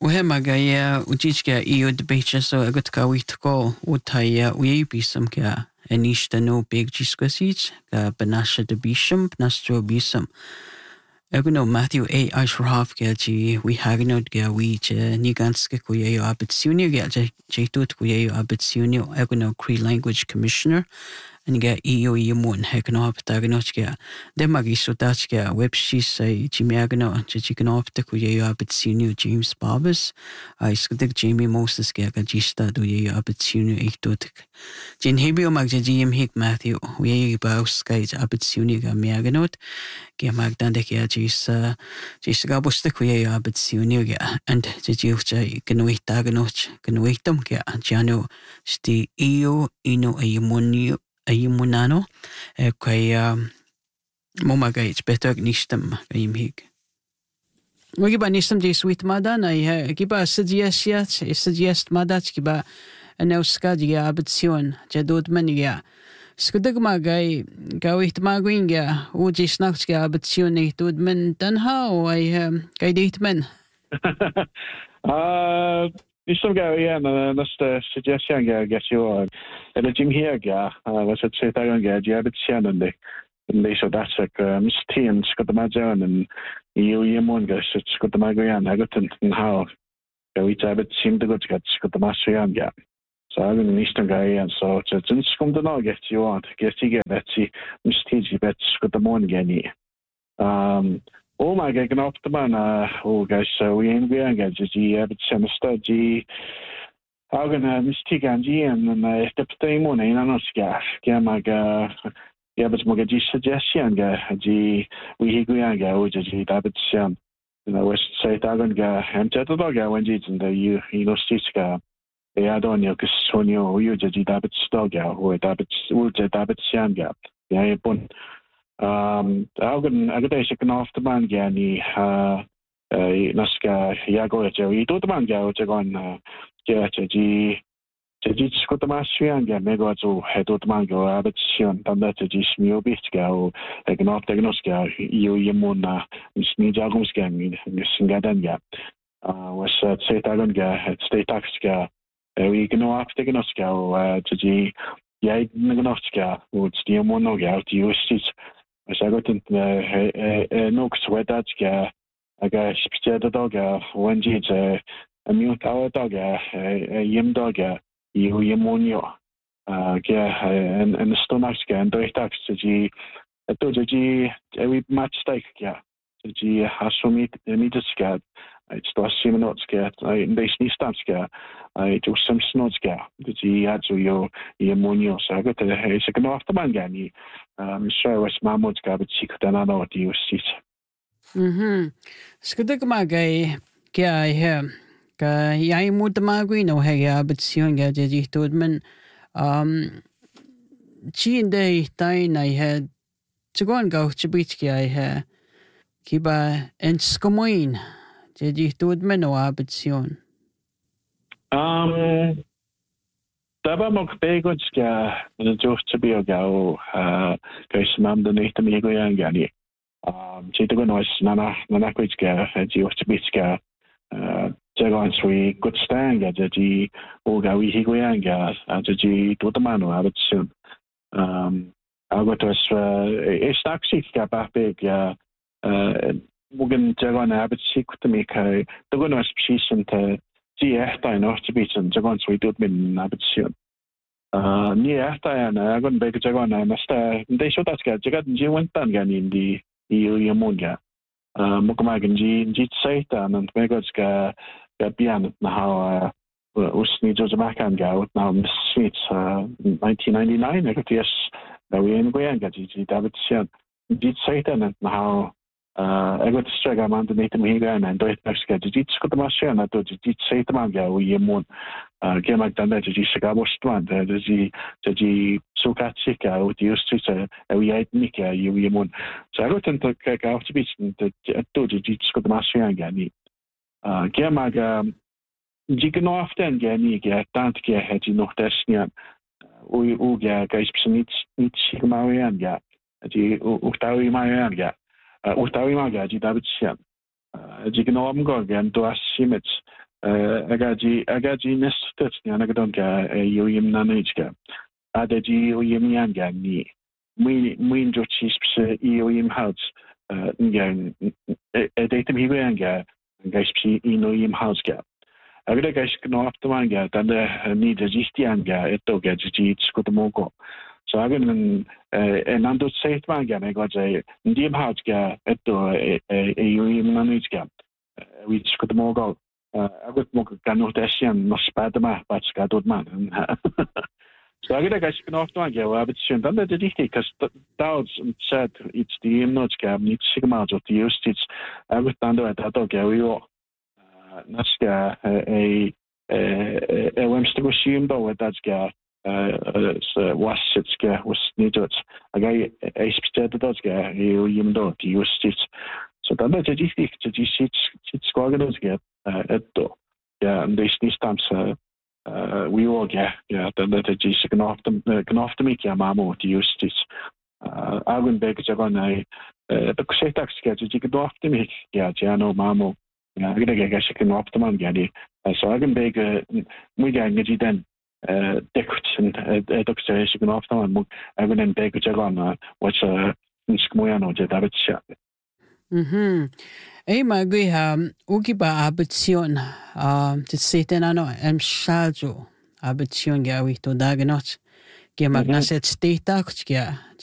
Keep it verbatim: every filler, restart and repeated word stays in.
وهمagaya ujichka iyo debacha so agot ka witko utaya uyibisam ka enishta no big chisquasich ka banasha de bisham nastro bisam. Eguno Matthew A. Ashraf ga ji we hagnod ga we je niganska kuya abitsunio ga je tut kuya abitsunio eguno Cree Language Commissioner and ga iyo yamun hekno aptagnot ga de magiso dach ga webshi say jimiagno je jikno apta kuya abitsunio James Barbers I skadik Jamie Moses ga ga jista do ya abitsunio iktot jin hebio mag je jim hik Matthew we baus ga abitsunio ga miagnot ga magdan de ga jisa jisa ga busta kuya abitsunio ga and je jiucha gnuita gnot gnuitam ga jano sti iyo ino ayamunio ayamunano e kaya momaga it's better nistam im hik Giba nistam je sweet madan I giba suggestiat suggest madat giba anauska dia abitsion jadod maniga Skudag magay gawit magwinga uji snacks ga abitsion ni tud men tanha o ay kay date men Uh, Nisam ga ja na nasta suggestion ga get you and the gym here ga was it say that ga ja bit shan and they and they so that's like Miss T and got the majan and you yemon ga so got the magayan I got and how ga we tab it seemed to go to get got the mastrian ga so I'm in Eastern guy and so it's just come to know get you want get you get that see Miss T G bet got the morning again um Oh my god, off the man. Uh, oh guys, so we ain't going to get G. But some study. I'm gonna mistake and G and then step time on. I know scarf. Yeah, my god. Yeah, but my G suggestion. G. We go and go. G. David Sam. You know, West Side. I'm gonna go. I'm just a dog. When G's in the you, you know, Stiska. Yeah, I don't know. Cause Sonio, you G. David Stog. Or David. Or David Sam. Yeah, yeah, but. Um, Augen agade se kan after man gani uh naska yago je i tot man gao je gon je je je je skot ma swian ga mego zo het tot man go abet sion dan dat je smio bist gao egen after gnoska io yemona sni jagums ga mi singadan ga uh was se tagon ga het state tax ga we gno after gnoska je je ja gnoska ut stiamono ga ut justice As I got in Nook Swedatska, I got Spitzer dog, one G's a mute our dog, a yim dog, you yamonio, and and the stomachska and direct tax to G. I told you G, every match stake, yeah. G has so meet the meter scat. It's the Simonotska, I base Nistanska, I do some snotska, the G had to your yamonio, so I got a second after mangani. I'm sure was Mamotska, but she could not know what you see. Mhm. Skudag magay kaya he ka yai mut magwi no he ya but sion ga je tod men um chi day tain I had to go and go to beach kaya he kiba en skomoin je tod men o abit sion. Um Daba mog begotska na joch to be go uh guys mam the nate me go yang gani. Um chito go nois nana nana kwitska joch to bitska uh jagon swi good stand ga ji o ga wi hi go yang ga ji to tamano abit soon. Um I got us uh e taxi ga ba big uh mugen jagon abit sik to me kai to go nois precision to G echt ein Ostbitsen jagon so idut min abitsion. Uh ni echt ein agon beg jagon ein masta de shotas ga jagat G wentan gan in di i yamonga. Uh mukmagen G G satan and megots ga ga bian na how usni jo jamakan ga ut now sweets uh nineteen ninety-nine I got yes we in goyan ga G Davidson G satan and how Uh, I got to strike a man to meet him here and do it next guy. Did you got the machine? I thought did say the man guy we moon. Uh, came like that. Did you Chicago strand? Did you did you so cat sick out the streets? Uh, we ate Nick. You we moon. So I got into kick out the beach and I thought did you got the machine guy. Uh, came like um, you can often get any get don't get had you know that's near. We we get guys need need Chicago and get. Did you Octavi my get. Ustawi maga ji David Sian. Ji gnom go again to Simits agaji agaji nestet ni anagadonga yoyim nanijga adaji yoyim yanga ni mwin mwin jo chispse yoyim house ngang edatem hiwanga gaispsi inoyim house ga agada gais knoptmanga tanda ni jajistianga etoga jiji skutmogo so agan en ando seitmanga megaje ndim house ga eto yoyim nanijga we skutmogo agut mo ganot asian no spadma but gadot man so agada guys knoptmanga abit shen tanda jiji kas dauds said it's the imnots ga nit sigma jo the usage agut tanda atato ga we naska a a wemstugosium do that's ga wasitska was nidots agai a spitted dots ga you yimdo the usage so tanda jiji jiji sits sits squados ga etto ja and this this times we all ja ja tanda jiji knoftem knoftem ik ja mamo the usage agun beg jagon ai the kusetax ga jiji knoftem ik ja jano mamo ja agada ga gasik knoftem ga so agun beg muy ga ngi den dekut and edokse sig knoftem mo agun en beg jagon what's a skmoyano ja david sha Mhm. Ei ma gui ha ugi ba abitsion um te seten ano em shaljo abitsion ga wi to dagenot ge magnaset steta kutja